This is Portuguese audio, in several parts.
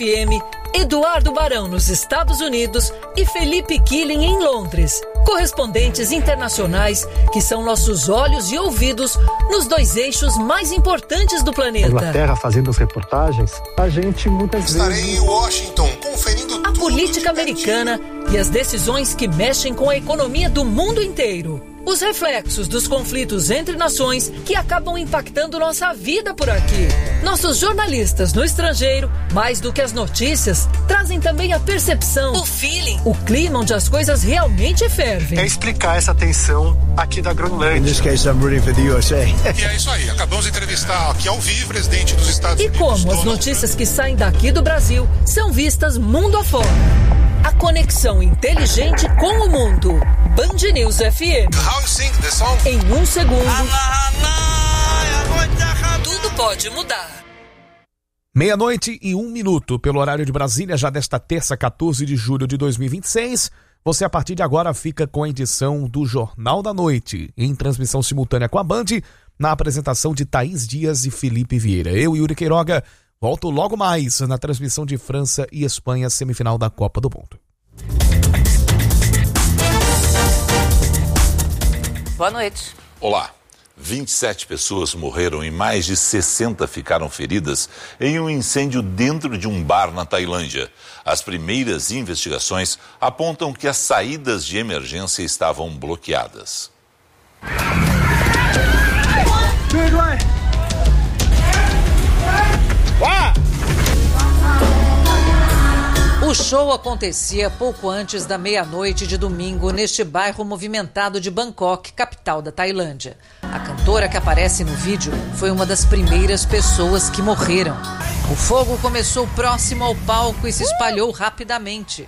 FM, Eduardo Barão nos Estados Unidos e Felipe Killing em Londres. Correspondentes internacionais que são nossos olhos e ouvidos nos dois eixos mais importantes do planeta. Inglaterra fazendo as reportagens, a gente muitas vezes... Estarei em Washington conferindo a política americana e as decisões que mexem com a economia do mundo inteiro. Os reflexos dos conflitos entre nações que acabam impactando nossa vida por aqui. Nossos jornalistas no estrangeiro, mais do que as notícias, trazem também a percepção, o feeling, o clima onde as coisas realmente fervem. É explicar essa tensão aqui da Groenlândia. In this case, I'm rooting for the USA. E é isso aí, acabamos de entrevistar aqui ao vivo o presidente dos Estados Unidos. E como as notícias que saem daqui do Brasil são vistas mundo afora. A conexão inteligente com o mundo. Band News FM. How you sing the song? Em um segundo, tudo pode mudar. 12:01 pelo horário de Brasília, já desta terça, 14 de julho de 2026. Você, a partir de agora, fica com a edição do Jornal da Noite, em transmissão simultânea com a Band, na apresentação de Thaís Dias e Felipe Vieira. Eu, Yuri Queiroga, volto logo mais na transmissão de França e Espanha, semifinal da Copa do Mundo. Boa noite. Olá. 27 pessoas morreram e mais de 60 ficaram feridas em um incêndio dentro de um bar na Tailândia. As primeiras investigações apontam que as saídas de emergência estavam bloqueadas. O show acontecia pouco antes da meia-noite de domingo neste bairro movimentado de Bangkok, capital da Tailândia. A cantora que aparece no vídeo foi uma das primeiras pessoas que morreram. O fogo começou próximo ao palco e se espalhou rapidamente.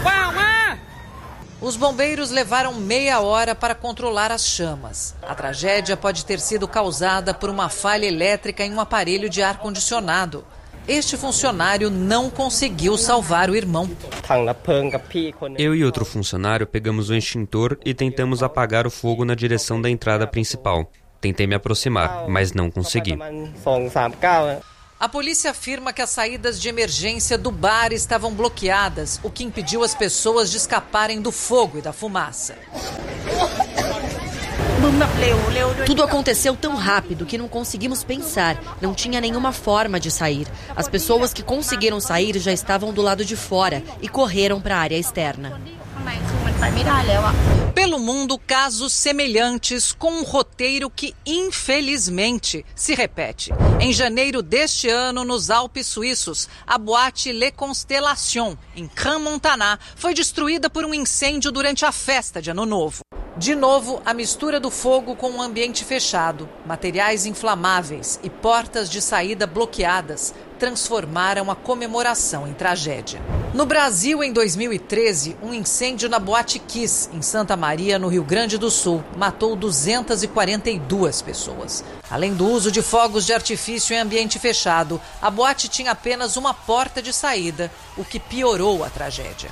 Os bombeiros levaram meia hora para controlar as chamas. A tragédia pode ter sido causada por uma falha elétrica em um aparelho de ar-condicionado. Este funcionário não conseguiu salvar o irmão. Eu e outro funcionário pegamos o extintor e tentamos apagar o fogo na direção da entrada principal. Tentei me aproximar, mas não consegui. A polícia afirma que as saídas de emergência do bar estavam bloqueadas, o que impediu as pessoas de escaparem do fogo e da fumaça. Tudo aconteceu tão rápido que não conseguimos pensar. Não tinha nenhuma forma de sair. As pessoas que conseguiram sair já estavam do lado de fora e correram para a área externa. Pelo mundo, casos semelhantes com um roteiro que, infelizmente, se repete. Em janeiro deste ano, nos Alpes suíços, a boate Le Constellation, em Crans-Montana, foi destruída por um incêndio durante a festa de Ano Novo. De novo, a mistura do fogo com um ambiente fechado, materiais inflamáveis e portas de saída bloqueadas transformaram a comemoração em tragédia. No Brasil, em 2013, um incêndio na Boate Kiss, em Santa Maria, no Rio Grande do Sul, matou 242 pessoas. Além do uso de fogos de artifício em ambiente fechado, a boate tinha apenas uma porta de saída, o que piorou a tragédia.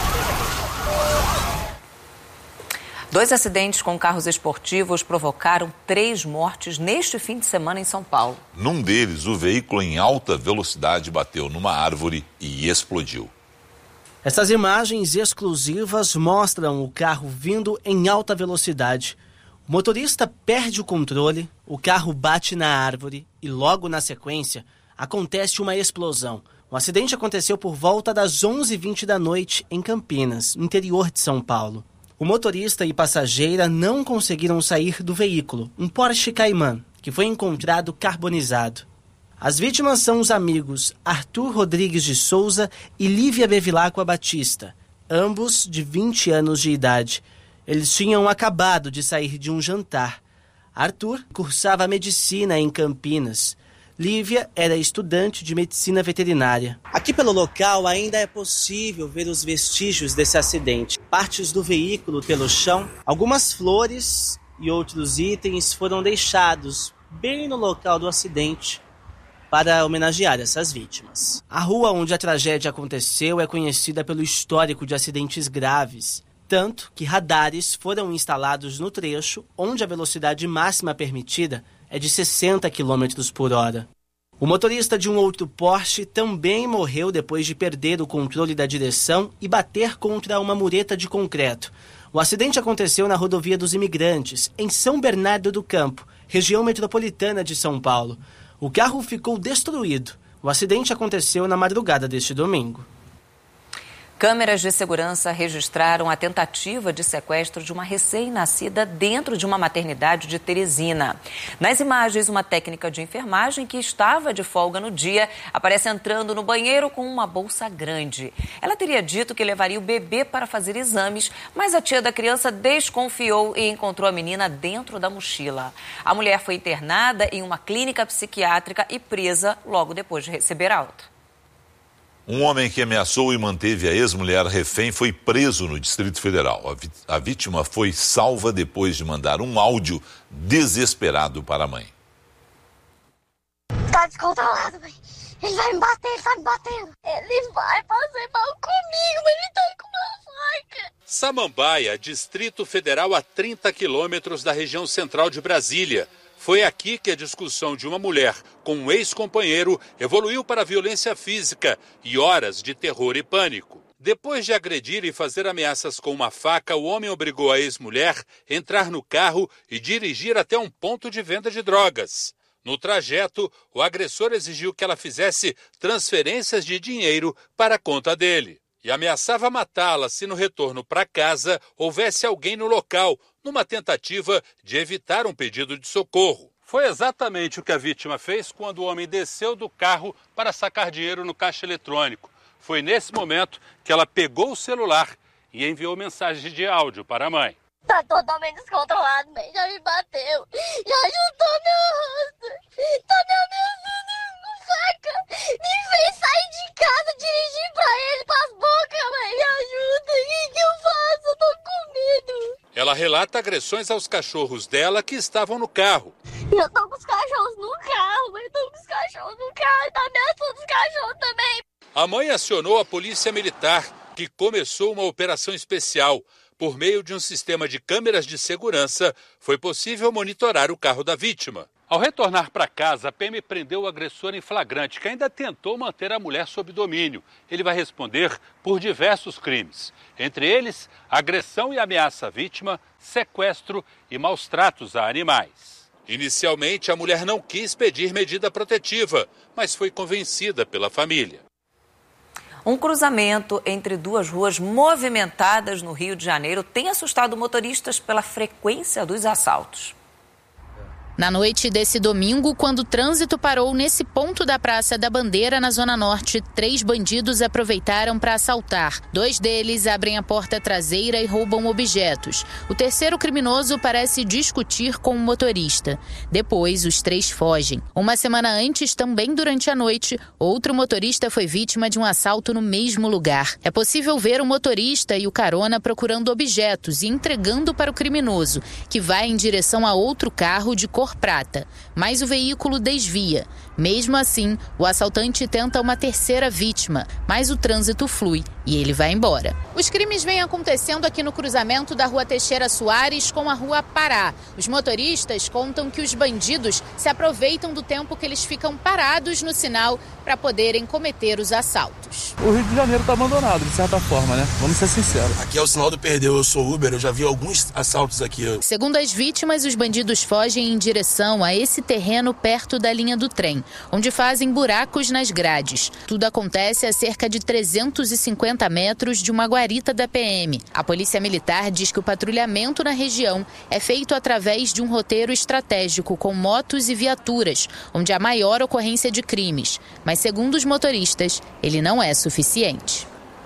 2 acidentes com carros esportivos provocaram 3 mortes neste fim de semana em São Paulo. Num deles, o veículo em alta velocidade bateu numa árvore e explodiu. Essas imagens exclusivas mostram o carro vindo em alta velocidade. O motorista perde o controle, o carro bate na árvore e logo na sequência acontece uma explosão. O acidente aconteceu por volta das 11h20 da noite em Campinas, no interior de São Paulo. O motorista e passageira não conseguiram sair do veículo, um Porsche Cayman, que foi encontrado carbonizado. As vítimas são os amigos Arthur Rodrigues de Souza e Lívia Bevilacqua Batista, ambos de 20 anos de idade. Eles tinham acabado de sair de um jantar. Arthur cursava medicina em Campinas. Lívia era estudante de medicina veterinária. Aqui pelo local ainda é possível ver os vestígios desse acidente. Partes do veículo pelo chão, algumas flores e outros itens foram deixados bem no local do acidente para homenagear essas vítimas. A rua onde a tragédia aconteceu é conhecida pelo histórico de acidentes graves, tanto que radares foram instalados no trecho onde a velocidade máxima permitida é de 60 km por hora. O motorista de um outro Porsche também morreu depois de perder o controle da direção e bater contra uma mureta de concreto. O acidente aconteceu na rodovia dos Imigrantes, em São Bernardo do Campo, região metropolitana de São Paulo. O carro ficou destruído. O acidente aconteceu na madrugada deste domingo. Câmeras de segurança registraram a tentativa de sequestro de uma recém-nascida dentro de uma maternidade de Teresina. Nas imagens, uma técnica de enfermagem que estava de folga no dia aparece entrando no banheiro com uma bolsa grande. Ela teria dito que levaria o bebê para fazer exames, mas a tia da criança desconfiou e encontrou a menina dentro da mochila. A mulher foi internada em uma clínica psiquiátrica e presa logo depois de receber alta. Um homem que ameaçou e manteve a ex-mulher refém foi preso no Distrito Federal. A vítima foi salva depois de mandar um áudio desesperado para a mãe. Tá descontrolado, mãe. Ele vai me bater, ele tá me batendo. Ele vai fazer mal comigo, mas ele tá com uma faca. Samambaia, Distrito Federal, a 30 quilômetros da região central de Brasília. Foi aqui que a discussão de uma mulher com um ex-companheiro evoluiu para violência física e horas de terror e pânico. Depois de agredir e fazer ameaças com uma faca, o homem obrigou a ex-mulher a entrar no carro e dirigir até um ponto de venda de drogas. No trajeto, o agressor exigiu que ela fizesse transferências de dinheiro para a conta dele e ameaçava matá-la se no retorno para casa houvesse alguém no local, numa tentativa de evitar um pedido de socorro. Foi exatamente o que a vítima fez quando o homem desceu do carro para sacar dinheiro no caixa eletrônico. Foi nesse momento que ela pegou o celular e enviou mensagem de áudio para a mãe. Tá totalmente descontrolado, mãe. Já me bateu. Já juntou meu rosto. Tá me ameaçando com faca. Me fez sair de casa, dirigir pra ele, pras bocas, mãe. Me ajuda. O que eu faço? Eu tô com medo. Ela relata agressões aos cachorros dela que estavam no carro. Eu tô com os cachorros no carro, mãe. Eu tô com os cachorros no carro. E tá ameaçando os cachorros também. A mãe acionou a polícia militar, que começou uma operação especial. Por meio de um sistema de câmeras de segurança, foi possível monitorar o carro da vítima. Ao retornar para casa, a PM prendeu o agressor em flagrante, que ainda tentou manter a mulher sob domínio. Ele vai responder por diversos crimes. Entre eles, agressão e ameaça à vítima, sequestro e maus tratos a animais. Inicialmente, a mulher não quis pedir medida protetiva, mas foi convencida pela família. Um cruzamento entre duas ruas movimentadas no Rio de Janeiro tem assustado motoristas pela frequência dos assaltos. Na noite desse domingo, quando o trânsito parou nesse ponto da Praça da Bandeira, na Zona Norte, 3 bandidos aproveitaram para assaltar. 2 deles abrem a porta traseira e roubam objetos. O terceiro criminoso parece discutir com o motorista. Depois, os 3 fogem. Uma semana antes, também durante a noite, outro motorista foi vítima de um assalto no mesmo lugar. É possível ver o motorista e o carona procurando objetos e entregando para o criminoso, que vai em direção a outro carro de cor prata, mas o veículo desvia. Mesmo assim, o assaltante tenta uma terceira vítima, mas o trânsito flui e ele vai embora. Os crimes vêm acontecendo aqui no cruzamento da Rua Teixeira Soares com a Rua Pará. Os motoristas contam que os bandidos se aproveitam do tempo que eles ficam parados no sinal para poderem cometer os assaltos. O Rio de Janeiro está abandonado, de certa forma, né? Vamos ser sinceros. Aqui é o sinal do perdeu, eu sou Uber, eu já vi alguns assaltos aqui. Segundo as vítimas, os bandidos fogem em direção a esse terreno perto da linha do trem, onde fazem buracos nas grades. Tudo acontece a cerca de 350 metros de uma guarita da PM. A Polícia Militar diz que o patrulhamento na região é feito através de um roteiro estratégico com motos e viaturas, onde há maior ocorrência de crimes. Mas, segundo os motoristas, ele não é suficiente.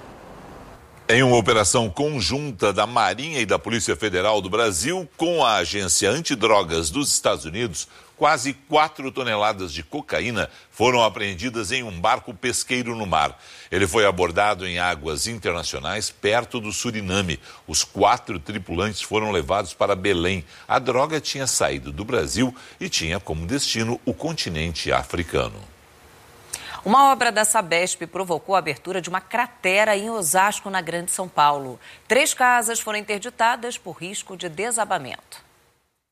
Em uma operação conjunta da Marinha e da Polícia Federal do Brasil com a Agência Antidrogas dos Estados Unidos, quase 4 toneladas de cocaína foram apreendidas em um barco pesqueiro no mar. Ele foi abordado em águas internacionais perto do Suriname. Os 4 tripulantes foram levados para Belém. A droga tinha saído do Brasil e tinha como destino o continente africano. Uma obra da Sabesp provocou a abertura de uma cratera em Osasco, na Grande São Paulo. 3 casas foram interditadas por risco de desabamento.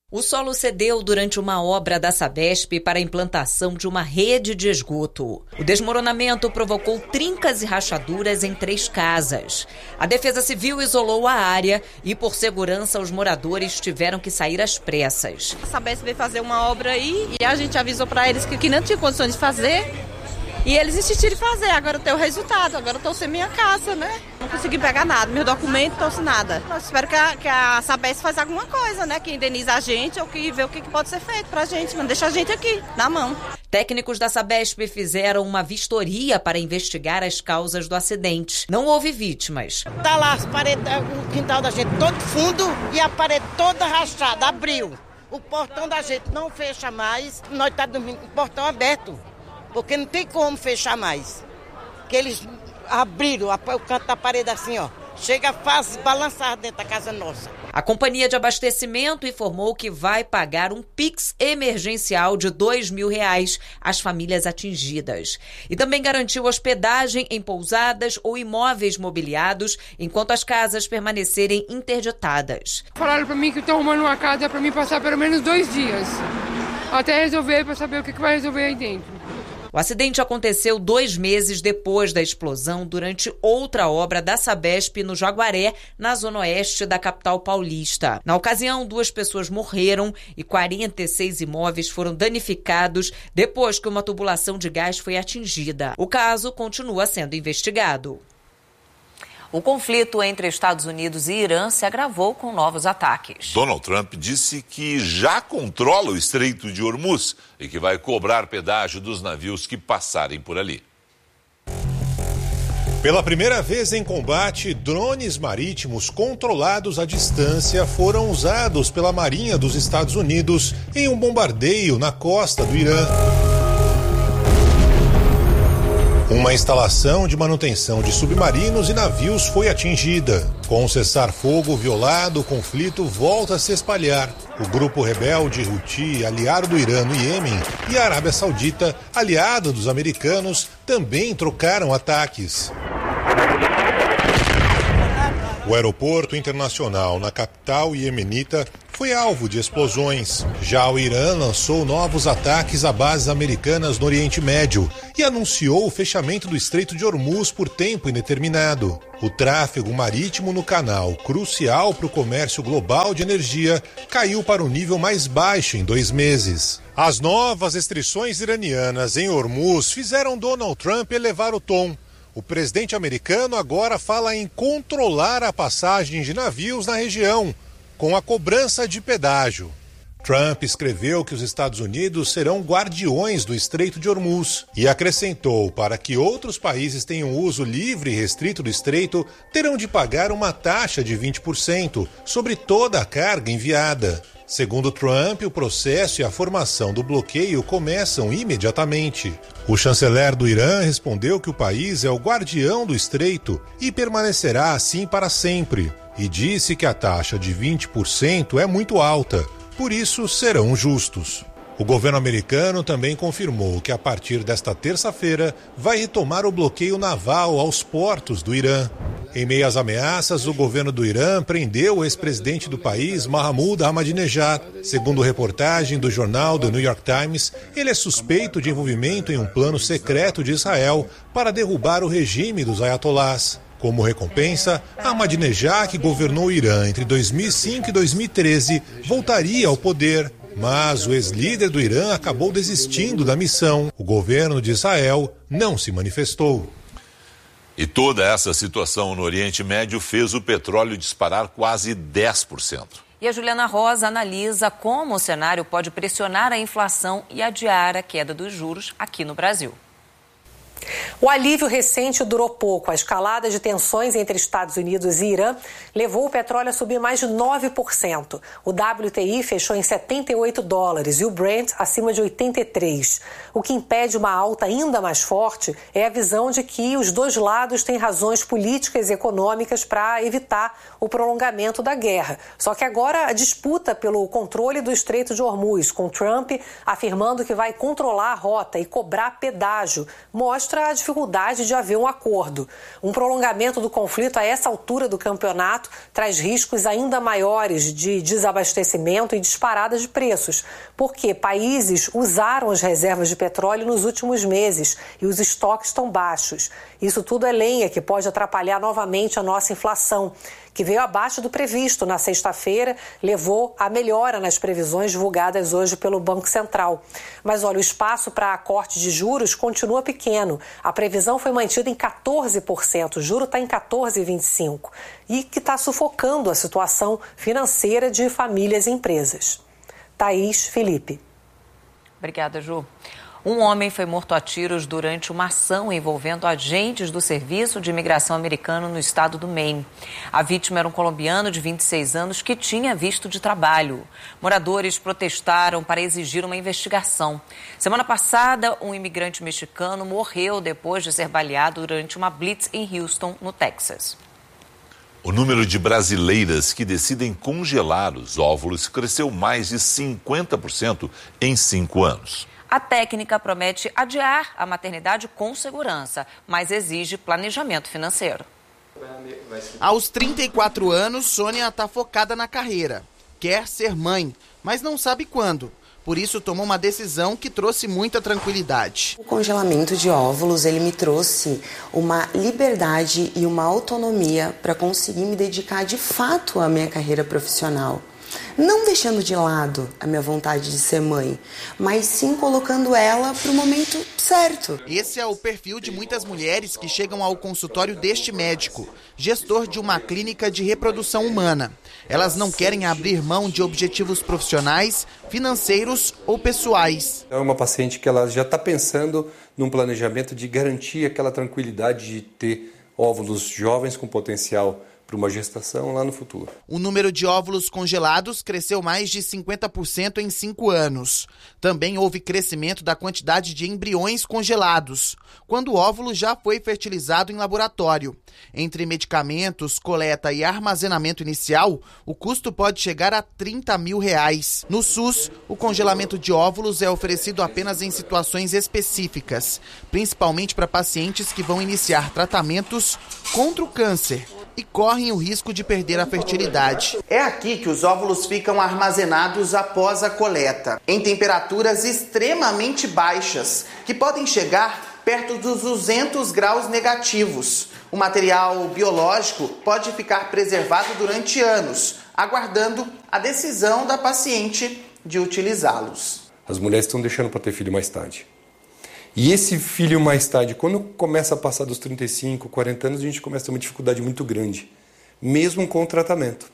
O solo cedeu durante uma obra da Sabesp para a implantação de uma rede de esgoto. O desmoronamento provocou trincas e rachaduras em 3 casas. A Defesa Civil isolou a área e, por segurança, os moradores tiveram que sair às pressas. A Sabesp veio fazer uma obra aí e a gente avisou para eles que não tinha condições de fazer. E eles insistiram em fazer, agora tem o resultado, agora eu estou sem minha casa, né? Não consegui pegar nada, meus documentos, não trouxe nada. Eu espero que a Sabesp faça alguma coisa, né? Que indeniza a gente ou que vê o que pode ser feito pra gente, mas deixa a gente aqui, na mão. Técnicos da Sabesp fizeram uma vistoria para investigar as causas do acidente. Não houve vítimas. Tá lá as paredes, o quintal da gente todo fundo e a parede toda rachada, abriu. O portão da gente não fecha mais, nós tá dormindo com o portão aberto. Porque não tem como fechar mais. Que eles abriram o canto da parede assim, ó. Chega a balançar dentro da casa nossa. A companhia de abastecimento informou que vai pagar um Pix emergencial de R$2.000 às famílias atingidas. E também garantiu hospedagem em pousadas ou imóveis mobiliados enquanto as casas permanecerem interditadas. Falaram para mim que estão arrumando uma casa para mim passar pelo menos 2 dias. Até resolver, para saber o que vai resolver aí dentro. O acidente aconteceu 2 meses depois da explosão durante outra obra da Sabesp no Jaguaré, na zona oeste da capital paulista. Na ocasião, 2 pessoas morreram e 46 imóveis foram danificados depois que uma tubulação de gás foi atingida. O caso continua sendo investigado. O conflito entre Estados Unidos e Irã se agravou com novos ataques. Donald Trump disse que já controla o Estreito de Hormuz e que vai cobrar pedágio dos navios que passarem por ali. Pela primeira vez em combate, drones marítimos controlados à distância foram usados pela Marinha dos Estados Unidos em um bombardeio na costa do Irã. Uma instalação de manutenção de submarinos e navios foi atingida. Com o cessar-fogo violado, o conflito volta a se espalhar. O grupo rebelde Houthi, aliado do Irã no Iêmen, e a Arábia Saudita, aliado dos americanos, também trocaram ataques. O aeroporto internacional na capital iemenita foi alvo de explosões. Já o Irã lançou novos ataques a bases americanas no Oriente Médio e anunciou o fechamento do Estreito de Hormuz por tempo indeterminado. O tráfego marítimo no canal, crucial para o comércio global de energia, caiu para o nível mais baixo em 2 meses. As novas restrições iranianas em Hormuz fizeram Donald Trump elevar o tom. O presidente americano agora fala em controlar a passagem de navios na região, com a cobrança de pedágio. Trump escreveu que os Estados Unidos serão guardiões do Estreito de Hormuz e acrescentou: para que outros países tenham uso livre e restrito do estreito, terão de pagar uma taxa de 20% sobre toda a carga enviada. Segundo Trump, o processo e a formação do bloqueio começam imediatamente. O chanceler do Irã respondeu que o país é o guardião do estreito e permanecerá assim para sempre, e disse que a taxa de 20% é muito alta, por isso serão justos. O governo americano também confirmou que a partir desta terça-feira vai retomar o bloqueio naval aos portos do Irã. Em meio às ameaças, o governo do Irã prendeu o ex-presidente do país, Mahmoud Ahmadinejad. Segundo reportagem do jornal The New York Times, ele é suspeito de envolvimento em um plano secreto de Israel para derrubar o regime dos ayatolás. Como recompensa, Ahmadinejad, que governou o Irã entre 2005 e 2013, voltaria ao poder. Mas o ex-líder do Irã acabou desistindo da missão. O governo de Israel não se manifestou. E toda essa situação no Oriente Médio fez o petróleo disparar quase 10%. E a Juliana Rosa analisa como o cenário pode pressionar a inflação e adiar a queda dos juros aqui no Brasil. O alívio recente durou pouco. A escalada de tensões entre Estados Unidos e Irã levou o petróleo a subir mais de 9%. O WTI fechou em $78 e o Brent acima de 83. O que impede uma alta ainda mais forte é a visão de que os dois lados têm razões políticas e econômicas para evitar o prolongamento da guerra. Só que agora a disputa pelo controle do Estreito de Hormuz, com Trump afirmando que vai controlar a rota e cobrar pedágio, mostra mostra a dificuldade de haver um acordo. Um prolongamento do conflito a essa altura do campeonato traz riscos ainda maiores de desabastecimento e disparada de preços, porque países usaram as reservas de petróleo nos últimos meses e os estoques estão baixos. Isso tudo é lenha que pode atrapalhar novamente a nossa inflação, que veio abaixo do previsto na sexta-feira, levou a melhora nas previsões divulgadas hoje pelo Banco Central. Mas olha, o espaço para corte de juros continua pequeno. A previsão foi mantida em 14%, o juro está em 14,25%, e que está sufocando a situação financeira de famílias e empresas. Thaís, Felipe. Obrigada, Ju. Um homem foi morto a tiros durante uma ação envolvendo agentes do Serviço de Imigração americano no estado do Maine. A vítima era um colombiano de 26 anos que tinha visto de trabalho. Moradores protestaram para exigir uma investigação. Semana passada, um imigrante mexicano morreu depois de ser baleado durante uma blitz em Houston, no Texas. O número de brasileiras que decidem congelar os óvulos cresceu mais de 50% em 5 anos. A técnica promete adiar a maternidade com segurança, mas exige planejamento financeiro. Aos 34 anos, Sônia está focada na carreira. Quer ser mãe, mas não sabe quando. Por isso, tomou uma decisão que trouxe muita tranquilidade. O congelamento de óvulos, ele me trouxe uma liberdade e uma autonomia para conseguir me dedicar de fato à minha carreira profissional. Não deixando de lado a minha vontade de ser mãe, mas sim colocando ela para o momento certo. Esse é o perfil de muitas mulheres que chegam ao consultório deste médico, gestor de uma clínica de reprodução humana. Elas não querem abrir mão de objetivos profissionais, financeiros ou pessoais. É uma paciente que ela já está pensando num planejamento de garantir aquela tranquilidade de ter óvulos jovens com potencial para uma gestação lá no futuro. O número de óvulos congelados cresceu mais de 50% em 5 anos. Também houve crescimento da quantidade de embriões congelados, quando o óvulo já foi fertilizado em laboratório. Entre medicamentos, coleta e armazenamento inicial, o custo pode chegar a R$30 mil. No SUS, o congelamento de óvulos é oferecido apenas em situações específicas, principalmente para pacientes que vão iniciar tratamentos contra o câncer e correm o risco de perder a fertilidade. É aqui que os óvulos ficam armazenados após a coleta, em temperaturas extremamente baixas, que podem chegar perto dos 200 graus negativos. O material biológico pode ficar preservado durante anos, aguardando a decisão da paciente de utilizá-los. As mulheres estão deixando para ter filho mais tarde. E esse filho mais tarde, quando começa a passar dos 35, 40 anos, a gente começa a ter uma dificuldade muito grande, mesmo com o tratamento.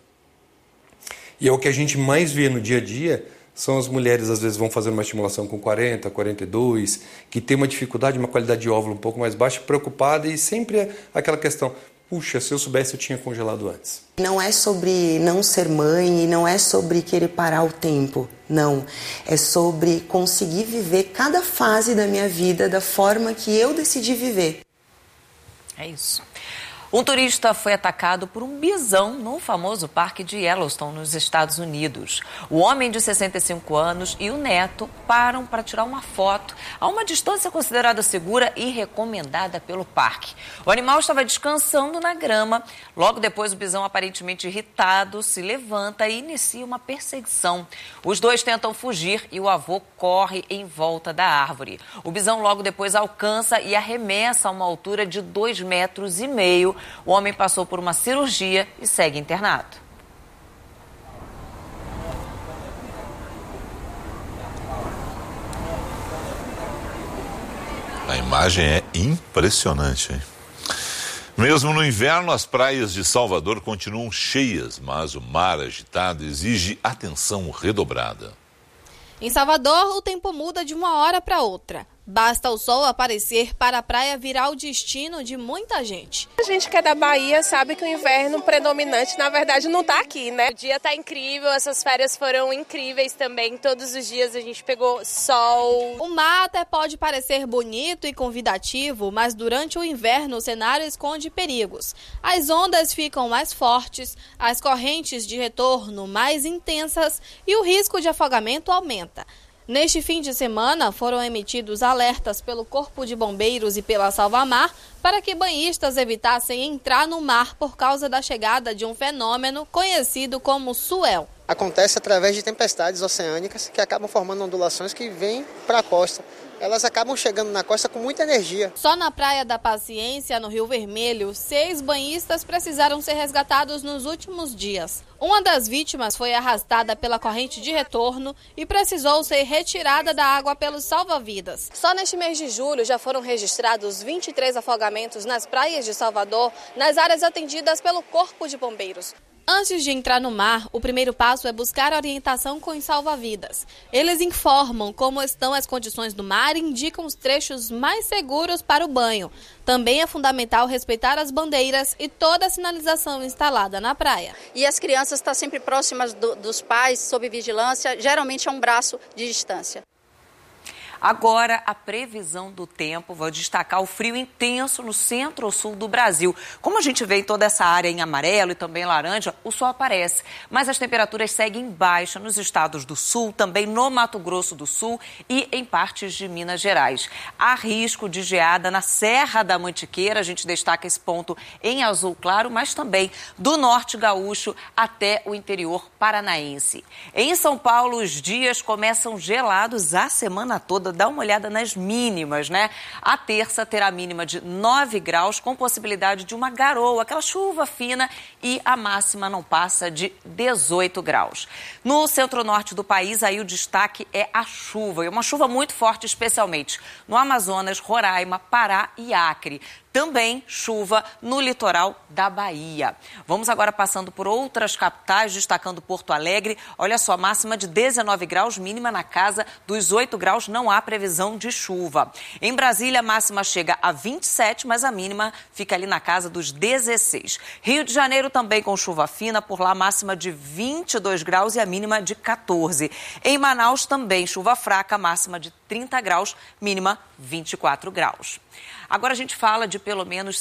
E é o que a gente mais vê no dia a dia, são as mulheres, às vezes, vão fazer uma estimulação com 40, 42, que tem uma dificuldade, uma qualidade de óvulo um pouco mais baixa, preocupada, e sempre é aquela questão, puxa, se eu soubesse eu tinha congelado antes. Não é sobre não ser mãe e não é sobre querer parar o tempo, não. É sobre conseguir viver cada fase da minha vida da forma que eu decidi viver. É isso. Um turista foi atacado por um bisão no famoso parque de Yellowstone, nos Estados Unidos. O homem de 65 anos e o neto param para tirar uma foto a uma distância considerada segura e recomendada pelo parque. O animal estava descansando na grama. Logo depois, o bisão, aparentemente irritado, se levanta e inicia uma perseguição. Os dois tentam fugir e o avô corre em volta da árvore. O bisão logo depois alcança e arremessa a uma altura de 2,5 metros. O homem passou por uma cirurgia e segue internado. A imagem é impressionante, hein? Mesmo no inverno, as praias de Salvador continuam cheias, mas o mar agitado exige atenção redobrada. Em Salvador, o tempo muda de uma hora para outra. Basta o sol aparecer para a praia virar o destino de muita gente. A gente que é da Bahia sabe que o inverno predominante, na verdade, não está aqui, né? O dia está incrível, essas férias foram incríveis também. Todos os dias a gente pegou sol. O mar até pode parecer bonito e convidativo, mas durante o inverno o cenário esconde perigos. As ondas ficam mais fortes, as correntes de retorno mais intensas e o risco de afogamento aumenta. Neste fim de semana, foram emitidos alertas pelo Corpo de Bombeiros e pela Salvamar para que banhistas evitassem entrar no mar por causa da chegada de um fenômeno conhecido como swell. Acontece através de tempestades oceânicas que acabam formando ondulações que vêm para a costa. Elas acabam chegando na costa com muita energia. Só na Praia da Paciência, no Rio Vermelho, 6 banhistas precisaram ser resgatados nos últimos dias. Uma das vítimas foi arrastada pela corrente de retorno e precisou ser retirada da água pelos salva-vidas. Só neste mês de julho já foram registrados 23 afogamentos nas praias de Salvador, nas áreas atendidas pelo Corpo de Bombeiros. Antes de entrar no mar, o primeiro passo é buscar orientação com os salva-vidas. Eles informam como estão as condições do mar e indicam os trechos mais seguros para o banho. Também é fundamental respeitar as bandeiras e toda a sinalização instalada na praia. E as crianças estão sempre próximas dos pais, sob vigilância, geralmente a um braço de distância. Agora, a previsão do tempo, vou destacar o frio intenso no centro-sul do Brasil. Como a gente vê em toda essa área em amarelo e também laranja, o sol aparece. Mas as temperaturas seguem baixa nos estados do sul, também no Mato Grosso do Sul e em partes de Minas Gerais. Há risco de geada na Serra da Mantiqueira, a gente destaca esse ponto em azul claro, mas também do norte gaúcho até o interior paranaense. Em São Paulo, os dias começam gelados a semana toda. Dá uma olhada nas mínimas, né? A terça terá mínima de 9 graus, com possibilidade de uma garoa, aquela chuva fina, e a máxima não passa de 18 graus. No centro-norte do país, aí o destaque é a chuva, e uma chuva muito forte, especialmente no Amazonas, Roraima, Pará e Acre. Também chuva no litoral da Bahia. Vamos agora passando por outras capitais, destacando Porto Alegre. Olha só, máxima de 19 graus, mínima na casa dos 8 graus, não há previsão de chuva. Em Brasília, a máxima chega a 27, mas a mínima fica ali na casa dos 16. Rio de Janeiro também com chuva fina, por lá máxima de 22 graus e a mínima de 14. Em Manaus também chuva fraca, máxima de 30 graus, mínima 24 graus. Agora a gente fala de pelo menos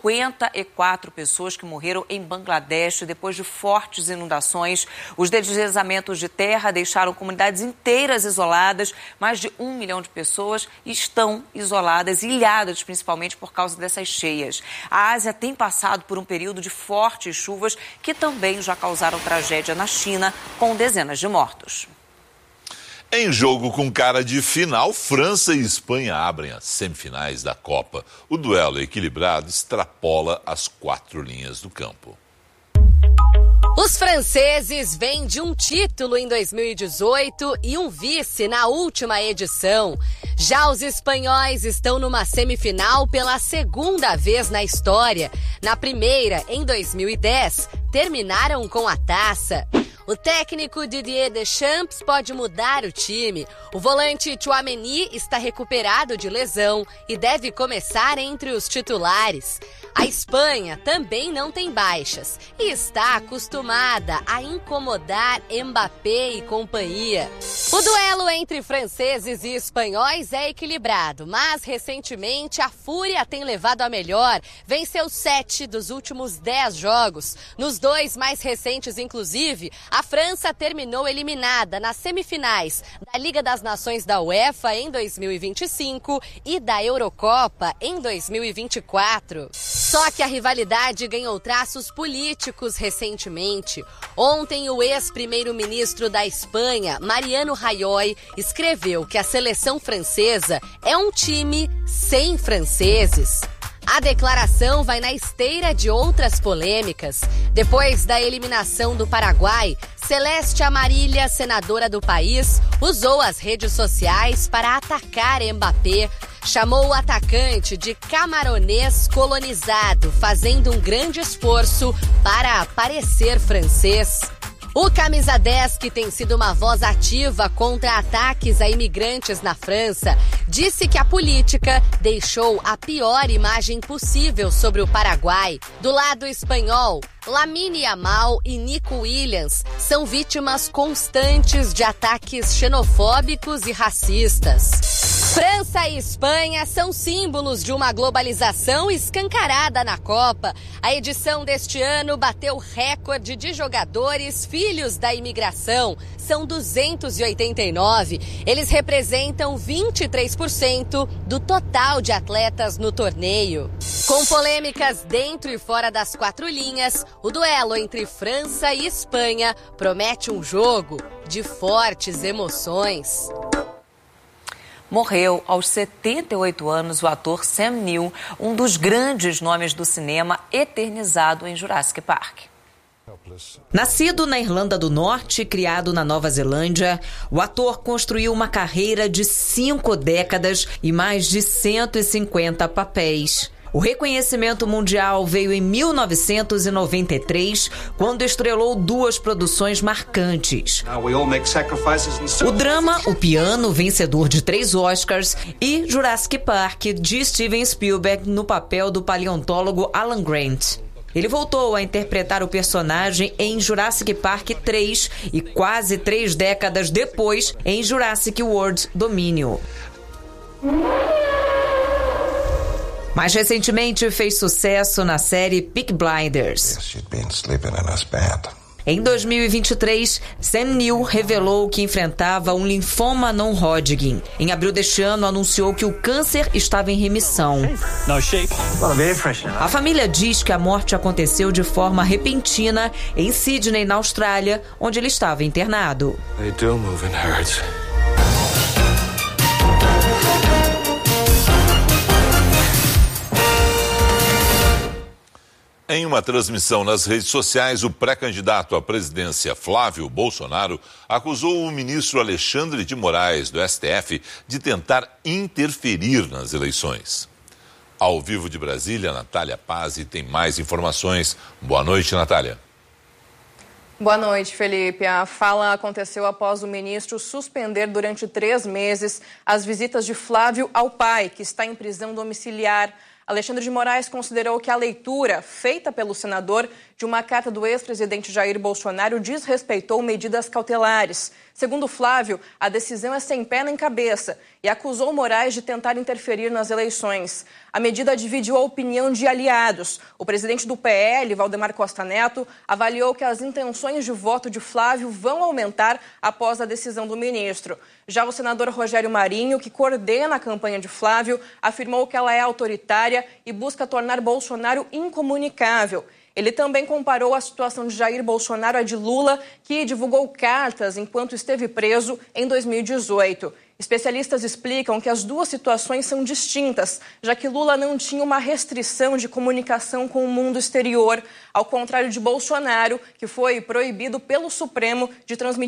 54 pessoas que morreram em Bangladesh depois de fortes inundações. Os deslizamentos de terra deixaram comunidades inteiras isoladas. Mais de 1 milhão de pessoas estão isoladas, ilhadas principalmente por causa dessas cheias. A Ásia tem passado por um período de fortes chuvas que também já causaram tragédia na China, com dezenas de mortos. Em jogo com cara de final, França e Espanha abrem as semifinais da Copa. O duelo equilibrado extrapola as 4 linhas do campo. Os franceses vêm de um título em 2018 e um vice na última edição. Já os espanhóis estão numa semifinal pela segunda vez na história. Na primeira, em 2010, terminaram com a taça. O técnico Didier Deschamps pode mudar o time. O volante Tchouaméni está recuperado de lesão e deve começar entre os titulares. A Espanha também não tem baixas e está acostumada a incomodar Mbappé e companhia. O duelo entre franceses e espanhóis é equilibrado, mas recentemente a Fúria tem levado a melhor. Venceu 7 dos últimos 10 jogos. Nos 2 mais recentes, inclusive, a França terminou eliminada nas semifinais da Liga das Nações da UEFA em 2025 e da Eurocopa em 2024. Só que a rivalidade ganhou traços políticos recentemente. Ontem, o ex-primeiro-ministro da Espanha, Mariano Rajoy, escreveu que a seleção francesa é um time sem franceses. A declaração vai na esteira de outras polêmicas. Depois da eliminação do Paraguai, Celeste Amarília, senadora do país, usou as redes sociais para atacar Mbappé. Chamou o atacante de camaronês colonizado, fazendo um grande esforço para parecer francês. O camisa 10, que tem sido uma voz ativa contra ataques a imigrantes na França, disse que a política deixou a pior imagem possível sobre o Paraguai. Do lado espanhol, Lamine Yamal e Nico Williams são vítimas constantes de ataques xenofóbicos e racistas. França e Espanha são símbolos de uma globalização escancarada na Copa. A edição deste ano bateu recorde de jogadores filhos da imigração. São 289. Eles representam 23% do total de atletas no torneio. Com polêmicas dentro e fora das quatro linhas, o duelo entre França e Espanha promete um jogo de fortes emoções. Morreu aos 78 anos o ator Sam Neill, um dos grandes nomes do cinema, eternizado em Jurassic Park. Nascido na Irlanda do Norte e criado na Nova Zelândia, o ator construiu uma carreira de 5 décadas e mais de 150 papéis. O reconhecimento mundial veio em 1993, quando estrelou 2 produções marcantes. O drama O Piano, vencedor de 3 Oscars, e Jurassic Park, de Steven Spielberg, no papel do paleontólogo Alan Grant. Ele voltou a interpretar o personagem em Jurassic Park 3 e quase 3 décadas depois em Jurassic World Domínio. Mais recentemente fez sucesso na série Peaky Blinders. Em 2023, Sam Neill revelou que enfrentava um linfoma não-Hodgkin. Em abril deste ano, anunciou que o câncer estava em remissão. A família diz que a morte aconteceu de forma repentina em Sydney, na Austrália, onde ele estava internado. Em uma transmissão nas redes sociais, o pré-candidato à presidência Flávio Bolsonaro acusou o ministro Alexandre de Moraes, do STF, de tentar interferir nas eleições. Ao vivo de Brasília, Natália Pazzi tem mais informações. Boa noite, Natália. Boa noite, Felipe. A fala aconteceu após o ministro suspender durante 3 meses as visitas de Flávio ao pai, que está em prisão domiciliar. Alexandre de Moraes considerou que a leitura feita pelo senador de uma carta do ex-presidente Jair Bolsonaro desrespeitou medidas cautelares. Segundo Flávio, a decisão é sem pé nem cabeça e acusou Moraes de tentar interferir nas eleições. A medida dividiu a opinião de aliados. O presidente do PL, Valdemar Costa Neto, avaliou que as intenções de voto de Flávio vão aumentar após a decisão do ministro. Já o senador Rogério Marinho, que coordena a campanha de Flávio, afirmou que ela é autoritária e busca tornar Bolsonaro incomunicável. Ele também comparou a situação de Jair Bolsonaro à de Lula, que divulgou cartas enquanto esteve preso em 2018. Especialistas explicam que as duas situações são distintas, já que Lula não tinha uma restrição de comunicação com o mundo exterior, ao contrário de Bolsonaro, que foi proibido pelo Supremo de transmitir